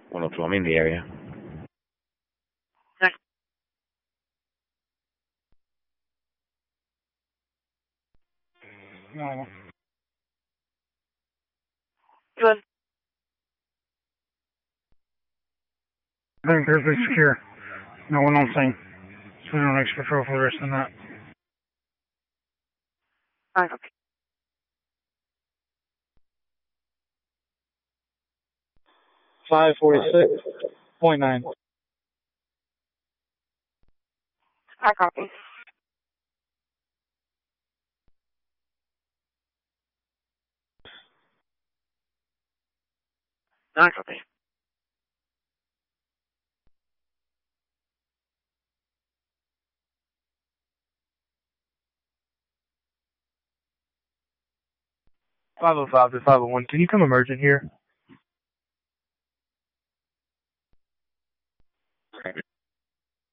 102, I'm in the area. No. Good. Everything appears to be secure. No one on scene. So we don't extra patrol for the rest of the night. I copy. 546.9. I copy. I copy. .505 to 501. Can you come emergent here?